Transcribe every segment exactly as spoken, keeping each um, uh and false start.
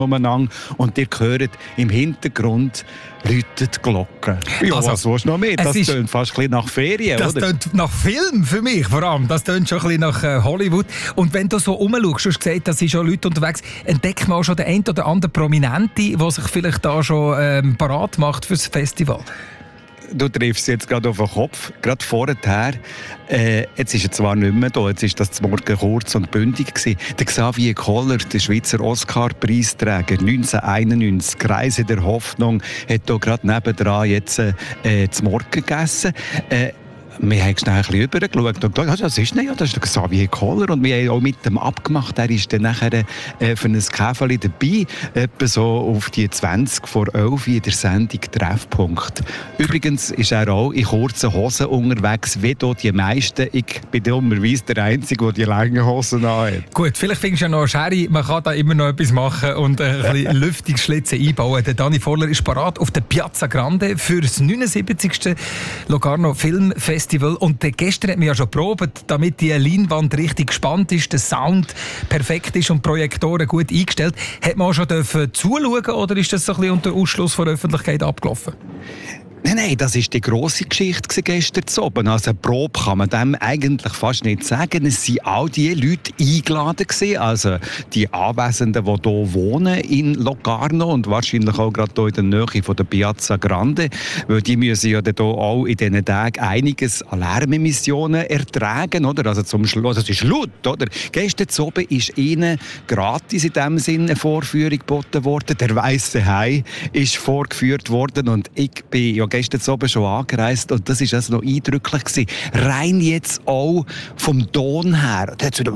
umeinander und ihr hört im Hintergrund läutet die Glocke. Ja, also, was willst du noch mehr? Das tönt fast ein bisschen nach Ferien, das oder? Das tönt nach Film für mich vor allem. Das tönt schon ein bisschen nach äh, Hollywood. Und wenn du so rumschaust, du hast gesagt, da sind schon Leute unterwegs, entdeckt man auch schon den einen oder anderen Prominente, der sich vielleicht da schon ähm, parat macht fürs Festival. Du triffst jetzt gerade auf den Kopf, gerade vorher. Äh, jetzt ist er zwar nicht mehr da, jetzt ist das zum Morgen kurz und bündig gewesen. Der Xavier Koller, der Schweizer Oscar-Preisträger neunzehnhunderteinundneunzig, Kreise der Hoffnung, hat hier gerade nebendran jetzt äh, zum Morgen gegessen. Äh, Wir haben schnell ein bisschen rübergeschaut und gesagt, das ist nicht, ja, das ist der Xavier Koller. Und wir haben auch mit ihm abgemacht, er ist dann nachher äh, für ein Käferli dabei, etwa so auf die zwanzig vor elf in der Sendung Treffpunkt. Übrigens ist er auch in kurzen Hosen unterwegs, wie hier die meisten. Ich bin dummerweise der Einzige, der die langen Hosen anhat. Gut, vielleicht findest du ja noch Sherry, man kann da immer noch etwas machen und ein bisschen Lüftungsschlitze einbauen. Der Dani Vorler ist parat auf der Piazza Grande für das neunundsiebzigste Locarno Filmfestival. Und gestern hat man ja schon probiert, damit die Leinwand richtig gespannt ist, der Sound perfekt ist und Projektoren gut eingestellt. Hat man auch schon dürfen zuschauen oder ist das so ein bisschen unter Ausschluss von der Öffentlichkeit abgelaufen? Nein, nein, das war die grosse Geschichte gestern zu oben. Also eine Probe kann man dem eigentlich fast nicht sagen. Es waren all die Leute eingeladen gewesen, also die Anwesenden, die hier wohnen in Locarno und wahrscheinlich auch gerade hier in der Nähe von der Piazza Grande, weil die müssen ja hier auch in diesen Tagen einiges an Lärmemissionen ertragen, oder? Also zum Schluss, also es ist laut, oder? Gestern zu oben ist ihnen gratis in diesem Sinne eine Vorführung geboten worden. Der Weiße Hai ist vorgeführt worden und ich bin ja gestern oben schon angereist und das war also noch eindrücklich gewesen. Rein jetzt auch vom Ton her. Da hat wieder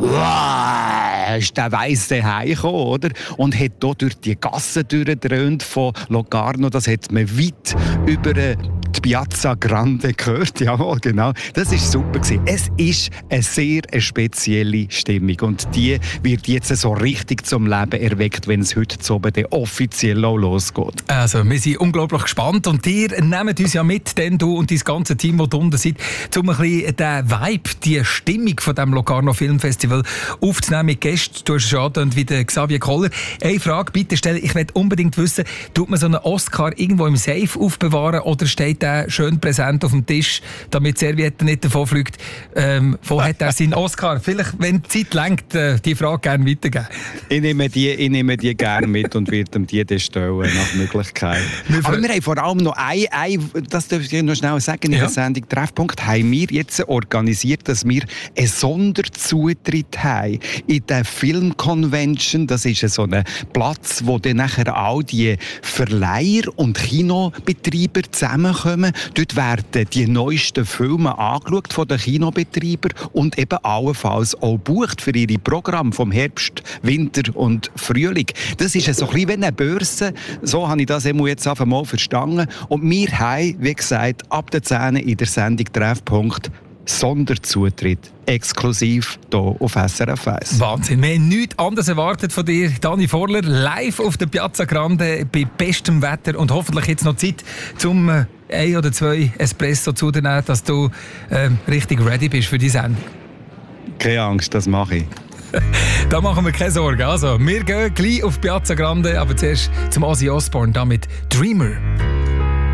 «Wow!» ist der Weiße Hai gekommen, oder? Und hat hier durch die Gassen durchgedröhnt von Locarno. Das hat man weit über die Piazza Grande gehört. Jawohl, genau. Das war super gewesen. Es ist eine sehr eine spezielle Stimmung und die wird jetzt so richtig zum Leben erweckt, wenn es heute oben offiziell auch losgeht. Also, wir sind unglaublich gespannt und ihr nehmt uns ja mit, denn du und dein ganze Team, das unten seid, um ein bisschen den Vibe, die Stimmung von dem Locarno Filmfestival aufzunehmen mit Gästen. Du hast es schon angedeutet, wie der Xavier Koller. Eine Frage bitte stellen, ich möchte unbedingt wissen, tut man so einen Oscar irgendwo im Safe aufbewahren oder steht der schön präsent auf dem Tisch, damit die Serviette nicht davon fliegt? Ähm, wo hat er seinen Oscar? Vielleicht, wenn die Zeit reicht, äh, die Frage gerne weitergeben. Ich nehme die, ich nehme die gerne mit und werde ihm die stellen, nach Möglichkeit. Aber wir haben vor allem noch ein, ein das darf ich noch schnell sagen, in ja. der Sendung Treffpunkt haben wir jetzt organisiert, dass wir einen Sonderzutritt haben in der Filmconvention. Das ist so ein Platz, wo dann nachher all die Verleiher und Kinobetreiber zusammenkommen. Dort werden die neuesten Filme angeschaut von den Kinobetreibern und eben allenfalls auch bucht für ihre Programme vom Herbst, Winter und Frühling. Das ist so ein bisschen wie eine Börse. So habe ich das jetzt einfach mal verstanden. Und wir haben, wie gesagt, ab der zehn in der Sendung Treffpunkt Sonderzutritt, exklusiv hier auf S R F eins. Wahnsinn, wir haben nichts anderes erwartet von dir, Dani Vorler, live auf der Piazza Grande bei bestem Wetter und hoffentlich jetzt noch Zeit, zum äh, ein oder zwei Espresso zu dir nehmen, dass du äh, richtig ready bist für die Sendung. Keine Angst, das mache ich. Da machen wir keine Sorgen. Also, wir gehen gleich auf Piazza Grande, aber zuerst zum Ozzy Osbourne, da mit Dreamer.